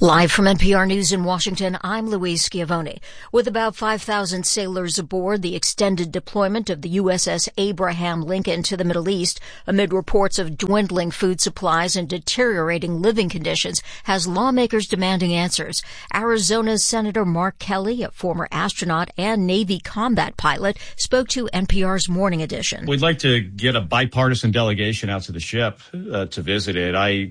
Live from NPR News in Washington, I'm Louise Schiavone. With about 5,000 sailors aboard, the extended deployment of the USS Abraham Lincoln to the Middle East, amid reports of dwindling food supplies and deteriorating living conditions, has lawmakers demanding answers. Arizona's Senator Mark Kelly, a former astronaut and Navy combat pilot, spoke to NPR's Morning Edition. We'd like to get a bipartisan delegation out to the ship to visit it. I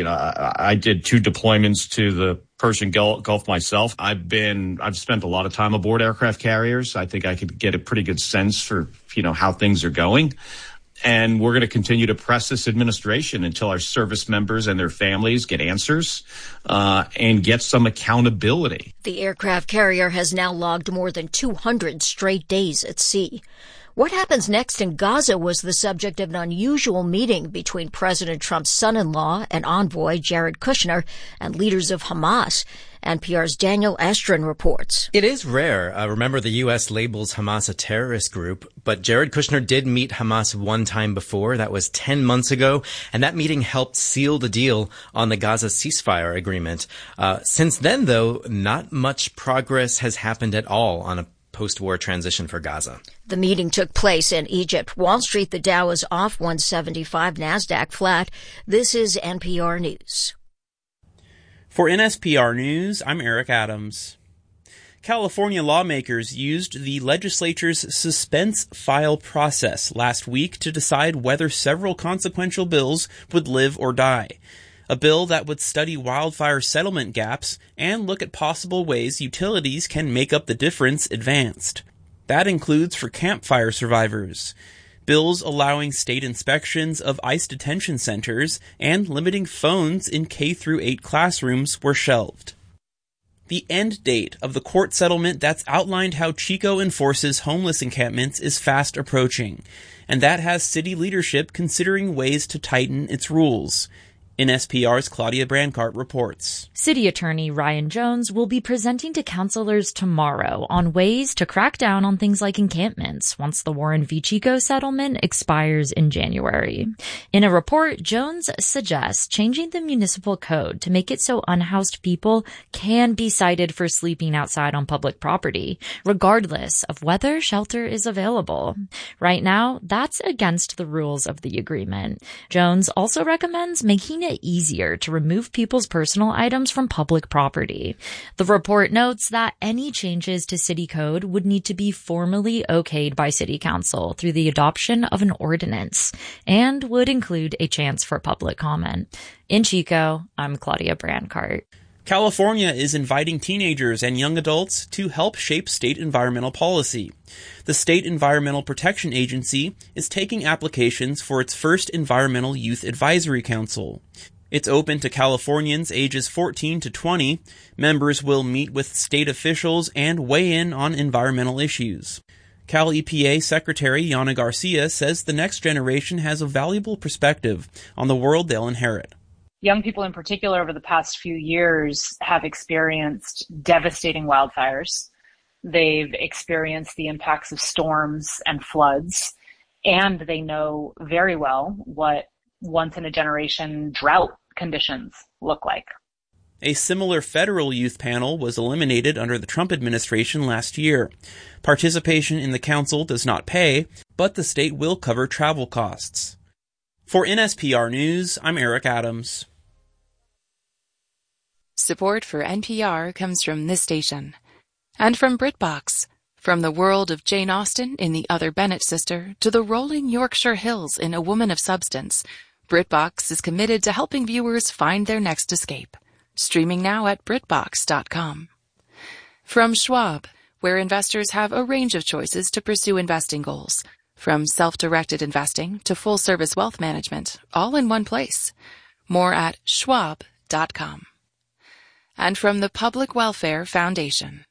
did 2 deployments to the Persian Gulf myself. I've spent a lot of time aboard aircraft carriers. I think I could get a pretty good sense for, how things are going. And we're going to continue to press this administration until our service members and their families get answers and get some accountability. The aircraft carrier has now logged more than 200 straight days at sea. What happens next in Gaza was the subject of an unusual meeting between President Trump's son-in-law and envoy Jared Kushner and leaders of Hamas. NPR's Daniel Estrin reports. It is rare. Remember, the U.S. labels Hamas a terrorist group, but Jared Kushner did meet Hamas one time before. That was 10 months ago, and that meeting helped seal the deal on the Gaza ceasefire agreement. Since then, though, not much progress has happened at all on a post-war transition for Gaza. The meeting took place in Egypt. Wall Street, the Dow is off 175, NASDAQ flat. This is NPR News. For NSPR News, I'm Eric Adams. California lawmakers used the legislature's suspense file process last week to decide whether several consequential bills would live or die. A bill that would study wildfire settlement gaps and look at possible ways utilities can make up the difference advanced. That includes for campfire survivors. Bills allowing state inspections of ICE detention centers and limiting phones in K-8 classrooms were shelved. The end date of the court settlement that's outlined how Chico enforces homeless encampments is fast approaching, and that has city leadership considering ways to tighten its rules. NSPR's Claudia Brancart reports. City Attorney Ryan Jones will be presenting to councilors tomorrow on ways to crack down on things like encampments once the Warren v. Chico settlement expires in January. In a report, Jones suggests changing the municipal code to make it so unhoused people can be cited for sleeping outside on public property, regardless of whether shelter is available. Right now, that's against the rules of the agreement. Jones also recommends making it easier to remove people's personal items from public property. The report notes that any changes to city code would need to be formally okayed by city council through the adoption of an ordinance and would include a chance for public comment. In Chico, I'm Claudia Brancart. California is inviting teenagers and young adults to help shape state environmental policy. The State Environmental Protection Agency is taking applications for its first Environmental Youth Advisory Council. It's open to Californians ages 14 to 20. Members will meet with state officials and weigh in on environmental issues. Cal EPA Secretary Yana Garcia says the next generation has a valuable perspective on the world they'll inherit. Young people in particular over the past few years have experienced devastating wildfires. They've experienced the impacts of storms and floods, and they know very well what once-in-a-generation drought conditions look like. A similar federal youth panel was eliminated under the Trump administration last year. Participation in the council does not pay, but the state will cover travel costs. For NSPR News, I'm Eric Adams. Support for NPR comes from this station. And from BritBox. From the world of Jane Austen in The Other Bennett Sister to the rolling Yorkshire Hills in A Woman of Substance, BritBox is committed to helping viewers find their next escape. Streaming now at BritBox.com. From Schwab, where investors have a range of choices to pursue investing goals. From self-directed investing to full-service wealth management, all in one place. More at Schwab.com. And from the Public Welfare Foundation.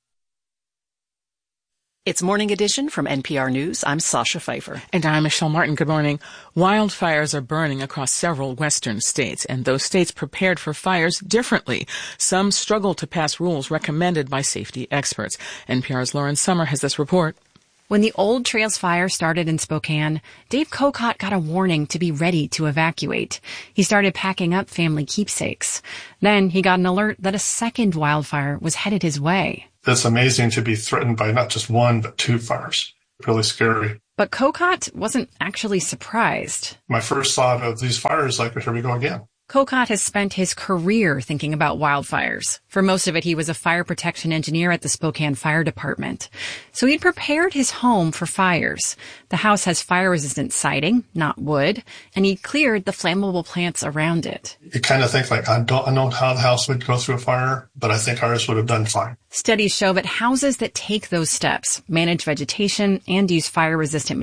It's Morning Edition from NPR News. I'm Sasha Pfeiffer. And I'm Michelle Martin. Good morning. Wildfires are burning across several western states, and those states prepared for fires differently. Some struggle to pass rules recommended by safety experts. NPR's Lauren Sommer has this report. When the Old Trails fire started in Spokane, Dave Kokot got a warning to be ready to evacuate. He started packing up family keepsakes. Then he got an alert that a second wildfire was headed his way. It's amazing to be threatened by not just one, but two fires. Really scary. But Kokot wasn't actually surprised. My first thought of these fires, like, here we go again. Kokot has spent his career thinking about wildfires. For most of it, he was a fire protection engineer at the Spokane Fire Department. So he'd prepared his home for fires. The house has fire-resistant siding, not wood, and he cleared the flammable plants around it. You kind of think, like, I don't know how the house would go through a fire, but I think ours would have done fine. Studies show that houses that take those steps, manage vegetation, and use fire-resistant